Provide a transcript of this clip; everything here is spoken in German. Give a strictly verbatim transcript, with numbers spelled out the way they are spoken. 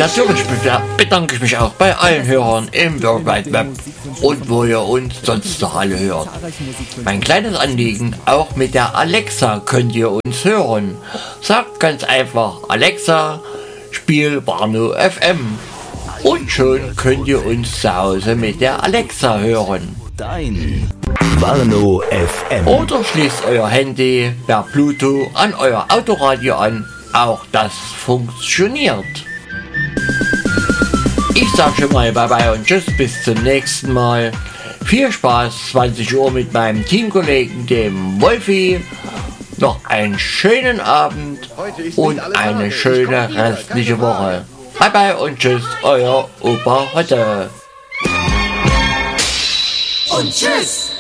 natürlich bedanke ich mich auch bei allen Hörern im World Wide Web und wo ihr uns sonst noch alle hört. Mein kleines Anliegen, auch mit der Alexa könnt ihr uns hören. Sagt ganz einfach, Alexa, spiel Warnow F M. Und schon könnt ihr uns zu Hause mit der Alexa hören. Dein Warnow F M. Oder schließt euer Handy per Bluetooth an euer Autoradio an. Auch das funktioniert. Ich sag schon mal bye bye und tschüss, bis zum nächsten Mal. Viel Spaß, zwanzig Uhr mit meinem Teamkollegen, dem Wolfi. Noch einen schönen Abend und eine schöne restliche Woche. Bye bye und tschüss, euer Opa Hotte. Und tschüss!